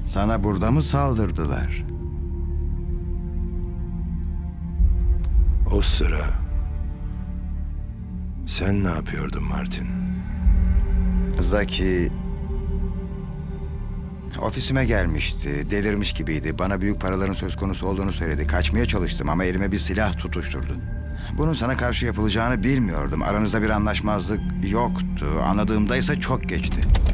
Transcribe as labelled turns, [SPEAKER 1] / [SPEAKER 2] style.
[SPEAKER 1] Sana burada mı saldırdılar?
[SPEAKER 2] O sıra sen ne yapıyordun Martin?
[SPEAKER 1] Zaki ofisime gelmişti. Delirmiş gibiydi. Bana büyük paraların söz konusu olduğunu söyledi. Kaçmaya çalıştım ama elime bir silah tutuşturdu. Bunun sana karşı yapılacağını bilmiyordum. Aranızda bir anlaşmazlık yoktu. Anladığımda ise çok geçti.